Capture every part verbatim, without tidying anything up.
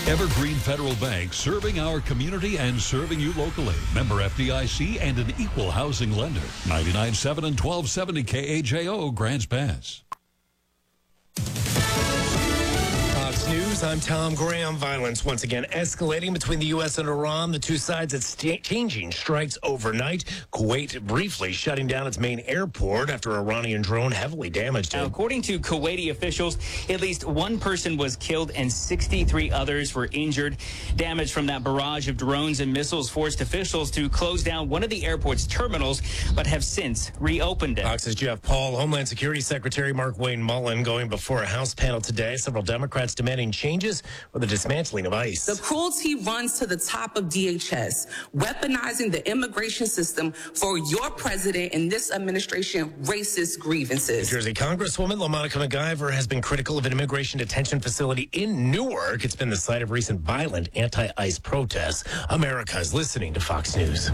Evergreen Federal Bank, serving our community and serving you locally. Member F D I C and an equal housing lender. ninety-nine point seven and twelve seventy K A J O, Grants Pass. Fox News, I'm Tom Graham. Violence once again escalating between the U S and Iran. The two sides are st- changing strikes overnight. Kuwait briefly shutting down its main airport after an Iranian drone heavily damaged it. Now, according to Kuwaiti officials, at least one person was killed and sixty-three others were injured. Damage from that barrage of drones and missiles forced officials to close down one of the airport's terminals, but have since reopened it. Fox's Jeff Paul. Homeland Security Secretary Mark Wayne Mullen going before a House panel today. Several Democrats demanding changes or the dismantling of ICE. The cruelty runs to the top of D H S, weaponizing the immigration system for your president and this administration racist grievances. New Jersey Congresswoman LaMonica McIver has been critical of an immigration detention facility in Newark. It's been the site of recent violent anti-ICE protests. America is listening to Fox News.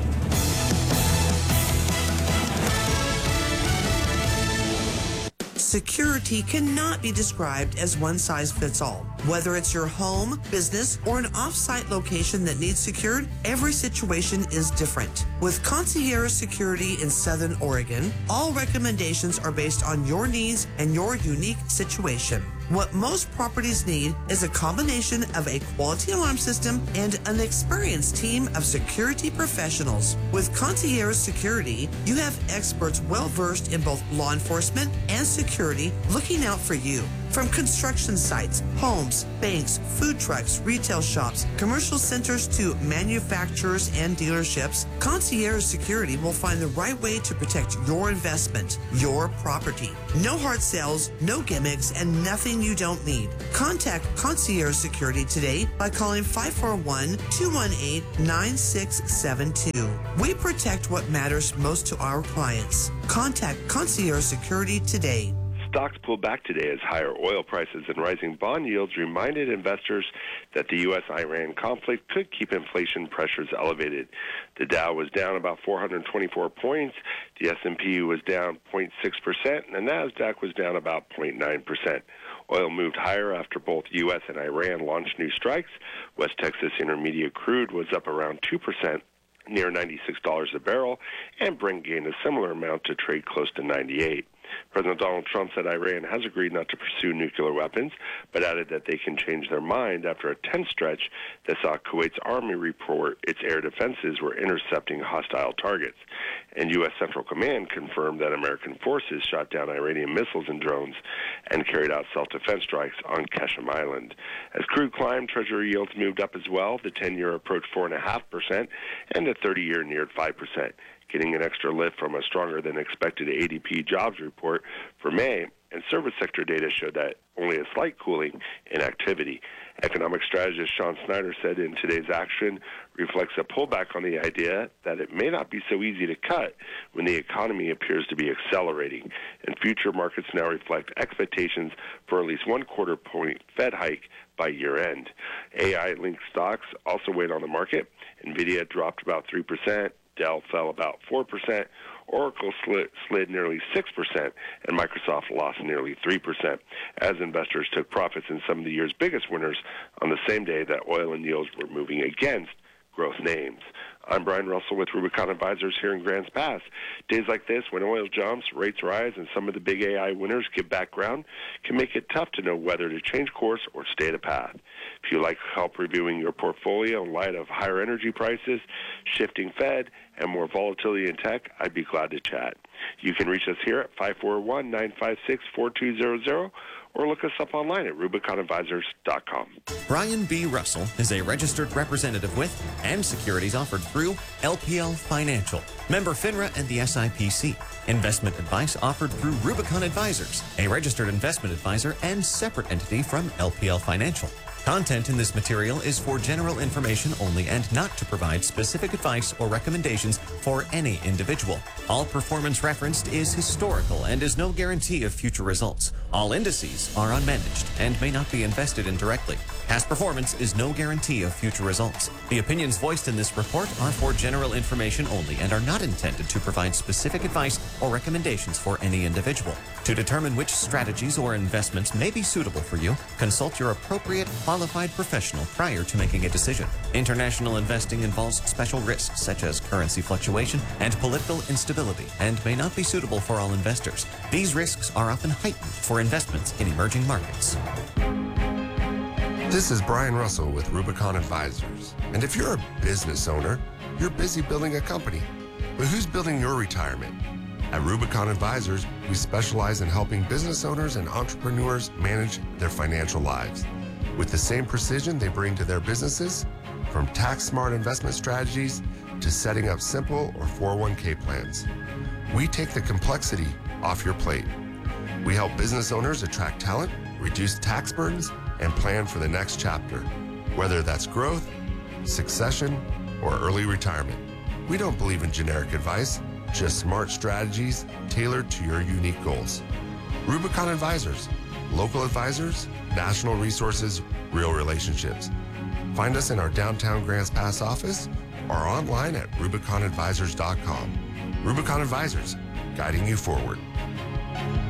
Security cannot be described as one size fits all. Whether it's your home, business, or an off-site location that needs secured, every situation is different. With Concierge Security in Southern Oregon, all recommendations are based on your needs and your unique situation. What most properties need is a combination of a quality alarm system and an experienced team of security professionals. With Concierge Security, you have experts well-versed in both law enforcement and security looking out for you. From construction sites, homes, banks, food trucks, retail shops, commercial centers to manufacturers and dealerships, Concierge Security will find the right way to protect your investment, your property. No hard sales, no gimmicks, and nothing you don't need. Contact Concierge Security today by calling five four one, two one eight, nine six seven two. We protect what matters most to our clients. Contact Concierge Security today. Stocks pulled back today as higher oil prices and rising bond yields reminded investors that the U S Iran conflict could keep inflation pressures elevated. The Dow was down about four hundred twenty-four points, the S and P was down zero point six percent, and the NASDAQ was down about zero point nine percent. Oil moved higher after both U S and Iran launched new strikes. West Texas Intermediate crude was up around two percent, near ninety-six dollars a barrel, and Brent gained a similar amount to trade close to ninety-eight. President Donald Trump said Iran has agreed not to pursue nuclear weapons, but added that they can change their mind after a tense stretch that saw Kuwait's army report its air defenses were intercepting hostile targets. And U S Central Command confirmed that American forces shot down Iranian missiles and drones and carried out self-defense strikes on Qeshm Island. As crude climbed, Treasury yields moved up as well. The ten-year approached four point five percent, and the thirty-year neared five percent. Getting an extra lift from a stronger-than-expected A D P jobs report for May, and service sector data showed that only a slight cooling in activity. Economic strategist Sean Snyder said in today's action reflects a pullback on the idea that it may not be so easy to cut when the economy appears to be accelerating, and future markets now reflect expectations for at least one quarter point Fed hike by year-end. A I-linked stocks also weighed on the market. NVIDIA dropped about three percent. Dell fell about four percent, Oracle slid, slid nearly six percent, and Microsoft lost nearly three percent, as investors took profits in some of the year's biggest winners on the same day that oil and yields were moving against growth names. I'm Brian Russell with Rubicon Advisors here in Grants Pass. Days like this, when oil jumps, rates rise, and some of the big A I winners give back ground, can make it tough to know whether to change course or stay the path. If you'd like help reviewing your portfolio in light of higher energy prices, shifting Fed, and more volatility in tech, I'd be glad to chat. You can reach us here at five four one, nine five six, four two zero zero or look us up online at Rubicon Advisors dot com. Brian B. Russell is a registered representative with and securities offered through L P L Financial, member FINRA and the S I P C. Investment advice offered through Rubicon Advisors, a registered investment advisor and separate entity from L P L Financial. Content in this material is for general information only and not to provide specific advice or recommendations for any individual. All performance referenced is historical and is no guarantee of future future results. All indices are unmanaged and may not be invested in directly. Past performance is no guarantee of future results. The opinions voiced in this report are for general information only and are not intended to provide specific advice or recommendations for any individual. To determine which strategies or investments may be suitable for you, consult your appropriate qualified professional prior to making a decision. International investing involves special risks such as currency fluctuation and political instability and may not be suitable for all investors. These risks are often heightened for investments in emerging markets. This is Brian Russell with Rubicon Advisors. And if you're a business owner, you're busy building a company. But who's building your retirement? At Rubicon Advisors, we specialize in helping business owners and entrepreneurs manage their financial lives with the same precision they bring to their businesses, from tax-smart investment strategies to setting up simple or four oh one k plans. We take the complexity off your plate. We help business owners attract talent, reduce tax burdens, and plan for the next chapter, whether that's growth, succession, or early retirement. We don't believe in generic advice, just smart strategies tailored to your unique goals. Rubicon Advisors, local advisors, national resources, real relationships. Find us in our downtown Grants Pass office or online at rubicon advisors dot com. Rubicon Advisors, guiding you forward.